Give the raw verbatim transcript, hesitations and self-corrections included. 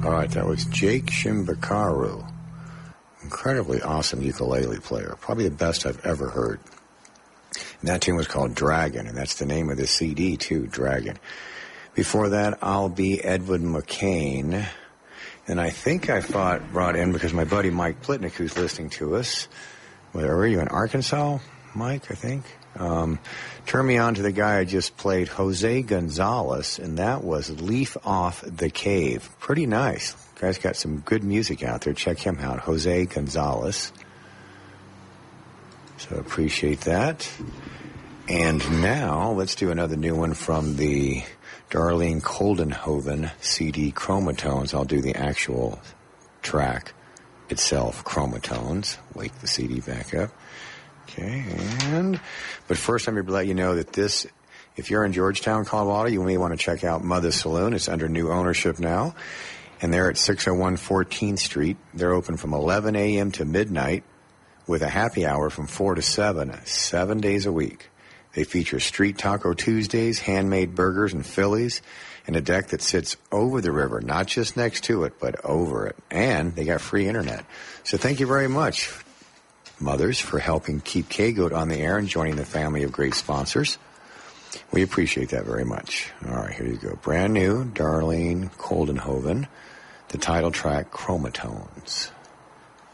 All right, that was Jake Shimbakaru. Incredibly awesome ukulele player. Probably the best I've ever heard. And that tune was called Dragon, and that's the name of the C D, too, Dragon. Before that, I'll Be Edwin McCain. And I think I thought brought in, because my buddy Mike Plitnick, who's listening to us, where are you, in Arkansas, Mike, I think? Um, turn me on to the guy I just played, Jose Gonzalez, and that was Leaf Off the Cave. Pretty nice. Guy's got some good music out there. Check him out, Jose Gonzalez. So appreciate that. And now let's do another new one from the Darlene Coldenhoven C D, Chromatones. I'll do the actual track itself, Chromatones. Wake the C D back up. Okay, and, but first let me let you know that this, if you're in Georgetown, Colorado, you may want to check out Mother's Saloon. It's under new ownership now, and they're at six oh one fourteenth Street. They're open from eleven a.m. to midnight with a happy hour from four to seven, seven days a week. They feature Street Taco Tuesdays, handmade burgers and Phillies, and a deck that sits over the river, not just next to it, but over it. And they got free internet. So thank you very much, mothers, for helping keep K-Goat on the air and joining the family of great sponsors. We appreciate that very much. All right, here you go. Brand new, Darlene Coldenhoven, the title track, Chromatones.